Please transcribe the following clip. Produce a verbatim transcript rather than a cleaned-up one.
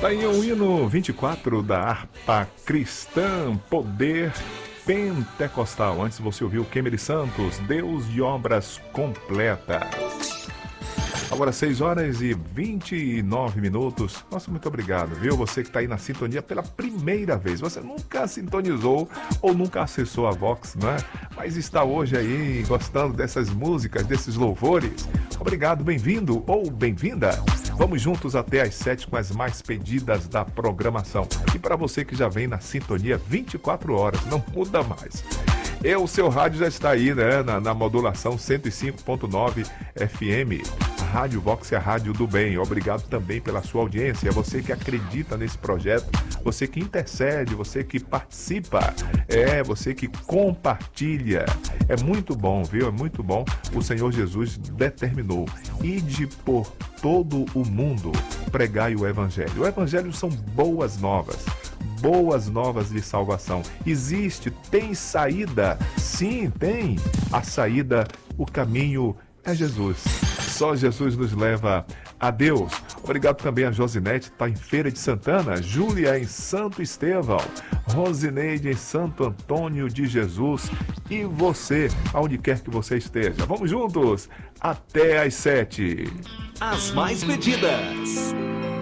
Daí o hino vinte e quatro da harpa cristã, Poder Pentecostal. Antes você ouviu Kemery Santos, Deus de Obras Completas. Agora seis horas e vinte e nove minutos. Nossa, muito obrigado, viu? Você que está aí na sintonia pela primeira vez. Você nunca sintonizou ou nunca acessou a Vox, não é? Mas está hoje aí gostando dessas músicas, desses louvores. Obrigado, bem-vindo ou bem-vinda. Vamos juntos até às sete com as mais pedidas da programação. E para você que já vem na sintonia vinte e quatro horas, não muda mais. E o seu rádio já está aí, né? Na, na modulação cento e cinco ponto nove F M. A Rádio Vox é a rádio do bem. Obrigado também pela sua audiência. Você que acredita nesse projeto, você que intercede, você que participa, é, você que compartilha. É muito bom, viu? É muito bom. O Senhor Jesus determinou: ide por todo o mundo, pregai o Evangelho. O Evangelho são boas novas. Boas novas de salvação. Existe, tem saída. Sim, tem. A saída, o caminho é Jesus. Só Jesus nos leva a Deus. Obrigado também a Josinete, está em Feira de Santana. Júlia em Santo Estevão. Rosineide em Santo Antônio de Jesus. E você, aonde quer que você esteja. Vamos juntos até às sete. As mais pedidas.